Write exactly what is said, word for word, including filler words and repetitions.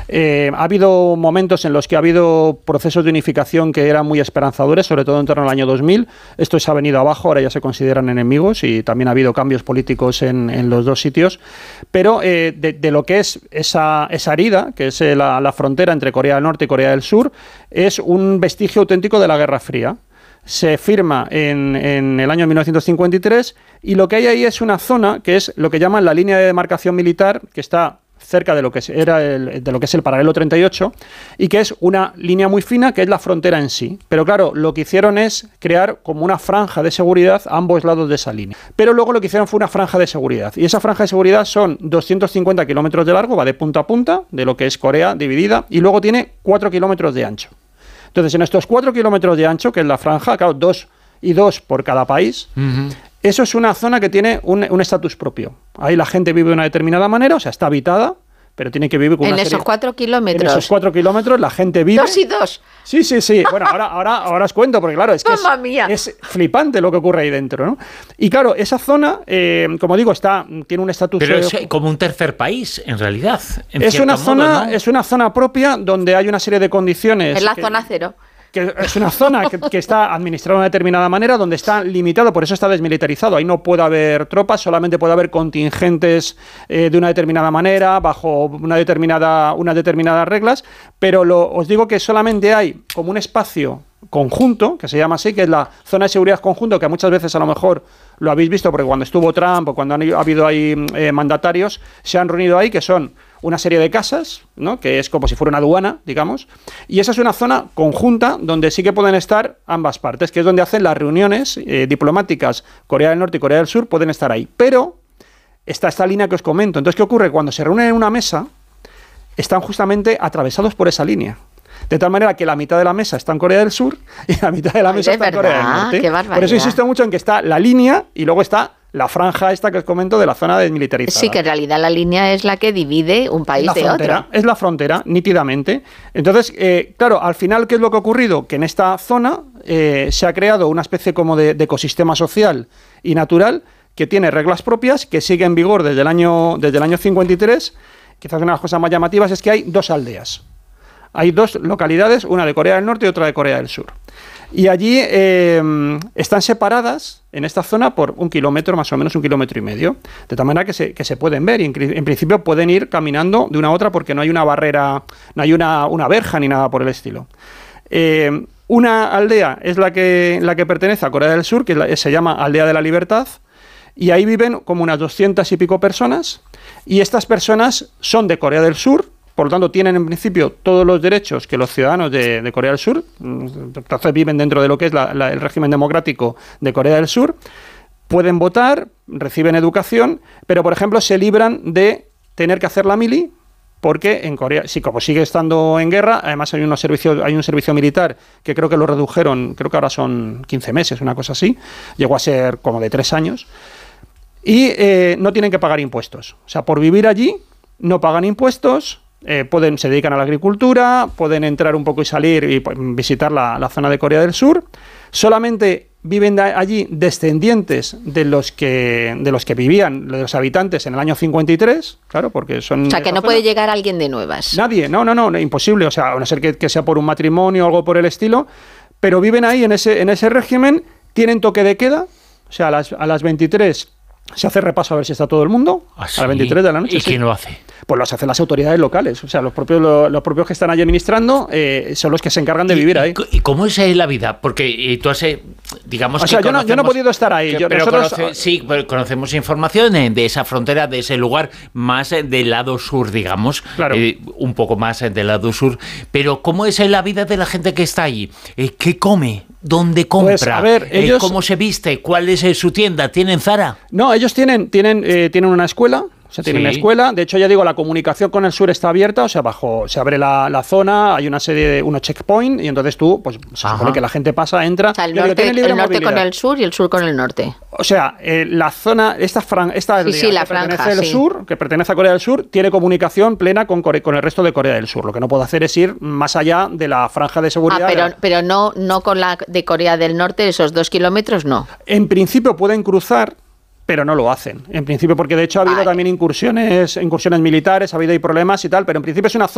Eh, ha habido momentos en los que ha habido procesos de unificación que eran muy esperanzadores, sobre todo en torno al año dos mil. Esto se ha venido abajo, ahora ya se consideran enemigos y también ha habido cambios políticos en, en los dos sitios. Pero eh, de, de lo que es esa, esa herida, que es la, la frontera entre Corea del Norte y Corea del Sur, es un vestigio auténtico de la Guerra Fría. Se firma en, en el año mil novecientos cincuenta y tres y lo que hay ahí es una zona que es lo que llaman la línea de demarcación militar, que está cerca de lo que era el, de lo que es el paralelo treinta y ocho y que es una línea muy fina que es la frontera en sí. Pero claro, lo que hicieron es crear como una franja de seguridad a ambos lados de esa línea. Pero luego lo que hicieron fue una franja de seguridad y esa franja de seguridad son doscientos cincuenta kilómetros de largo, va de punta a punta de lo que es Corea dividida y luego tiene cuatro kilómetros de ancho. Entonces, en estos cuatro kilómetros de ancho, que es la franja, claro, dos y dos por cada país, uh-huh. Eso es una zona que tiene un estatus propio. Ahí la gente vive de una determinada manera, o sea, está habitada, pero tiene que vivir con en una esos serie, cuatro kilómetros. En esos cuatro kilómetros la gente vive... Dos y dos. Sí, sí, sí. Bueno, ahora, ahora, ahora os cuento, porque claro, es que es, es flipante lo que ocurre ahí dentro, ¿no? Y claro, esa zona, eh, como digo, está tiene un estatus... Pero es como un tercer país, en realidad. En es, una modo, zona, ¿no? es una zona propia donde hay una serie de condiciones... Es la que, zona cero. Que es una zona que, que está administrada de una determinada manera, donde está limitado, por eso está desmilitarizado. Ahí no puede haber tropas, solamente puede haber contingentes eh, de una determinada manera, bajo una determinada, unas determinadas reglas, pero lo, os digo que solamente hay como un espacio conjunto, que se llama así, que es la zona de seguridad conjunto, que muchas veces a lo mejor lo habéis visto, porque cuando estuvo Trump o cuando han ha habido ahí eh, mandatarios, se han reunido ahí, que son una serie de casas, ¿no? Que es como si fuera una aduana, digamos, y esa es una zona conjunta donde sí que pueden estar ambas partes, que es donde hacen las reuniones eh, diplomáticas. Corea del Norte y Corea del Sur pueden estar ahí, pero está esta línea que os comento. Entonces, ¿qué ocurre? Cuando se reúnen en una mesa, están justamente atravesados por esa línea. De tal manera que la mitad de la mesa está en Corea del Sur y la mitad de la mesa Ay, está en Corea del Norte. Qué barbaridad. Por eso insisto mucho en que está la línea y luego está la franja esta que os comento de la zona desmilitarizada. Sí, que en realidad la línea es la que divide un país de otro. Es la frontera, nítidamente. Entonces, eh, claro, al final, ¿qué es lo que ha ocurrido? Que en esta zona eh, se ha creado una especie como de, de ecosistema social y natural que tiene reglas propias, que sigue en vigor desde el año, desde el año cincuenta y tres. Quizás una de las cosas más llamativas es que hay dos aldeas. Hay dos localidades, una de Corea del Norte y otra de Corea del Sur. Y allí eh, están separadas en esta zona por un kilómetro, más o menos un kilómetro y medio, de tal manera que se, que se pueden ver y en, en principio pueden ir caminando de una a otra porque no hay una barrera, no hay una, una verja ni nada por el estilo. Eh, una aldea es la que, la que pertenece a Corea del Sur, que la, se llama Aldea de la Libertad, y ahí viven como unas doscientas y pico personas, y estas personas son de Corea del Sur. Por lo tanto, tienen en principio todos los derechos que los ciudadanos de, de Corea del Sur, entonces viven dentro de lo que es la, la, el régimen democrático de Corea del Sur, pueden votar, reciben educación, pero por ejemplo se libran de tener que hacer la mili, porque en Corea, sí, como sigue estando en guerra, además hay, unos servicios, hay un servicio militar que creo que lo redujeron, creo que ahora son quince meses, una cosa así, llegó a ser como de tres años, y eh, no tienen que pagar impuestos. O sea, por vivir allí no pagan impuestos. Eh, pueden, se dedican a la agricultura, pueden entrar un poco y salir y pues, visitar la, la zona de Corea del Sur. Solamente viven de allí descendientes de los que de los que vivían, de los habitantes en el año cincuenta y tres, claro, porque son... O sea, que no puede llegar alguien de nuevas. Nadie, no, no, no, imposible, o sea, a no ser que, que sea por un matrimonio o algo por el estilo, pero viven ahí en ese, en ese régimen, tienen toque de queda, o sea, a las, a las veintitrés se hace repaso a ver si está todo el mundo, ¿Ah, sí? A las veintitrés de la noche. ¿Y quién lo hace? Pues los hacen las autoridades locales, o sea, los propios, los, los propios que están allí administrando eh, son los que se encargan de vivir ¿Y, ahí. ¿Y cómo es la vida? Porque tú has, digamos o sea, que yo no, yo no he podido estar ahí. Que, yo, pero nosotros, conoce, sí, pero conocemos información de esa frontera, de ese lugar más del lado sur, digamos, claro. eh, un poco más del lado sur. Pero ¿cómo es la vida de la gente que está allí? Eh, ¿Qué come? ¿Dónde compra? Pues, a ver, ellos... eh, ¿Cómo se viste? ¿Cuál es su tienda? ¿Tienen Zara? No, ellos tienen, tienen, eh, tienen una escuela. O sea, tienen sí. una escuela. De hecho, ya digo, la comunicación con el sur está abierta. O sea, bajo se abre la, la zona, hay una serie de unos checkpoints y entonces tú, pues se Ajá. supone que la gente pasa, entra. O sea, el norte, el norte con el sur y el sur con el norte. O sea, eh, la zona, esta, fran, esta sí, aldea sí, la que franja, pertenece al sí. sur, que pertenece a Corea del Sur, tiene comunicación plena con, Core, con el resto de Corea del Sur. Lo que no puedo hacer es ir más allá de la franja de seguridad. Ah, pero, pero no, no con la de Corea del Norte, esos dos kilómetros, no. En principio pueden cruzar, pero no lo hacen. En principio, porque de hecho ha habido vale. también incursiones, incursiones militares, ha habido ahí problemas y tal, pero en principio es una zona